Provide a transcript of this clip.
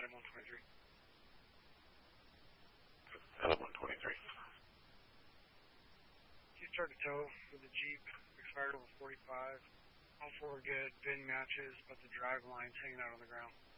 Adam 123. Adam 123. He started to tow with the Jeep, expired over 45. All four good, VIN matches, but the drive line's hanging out on the ground.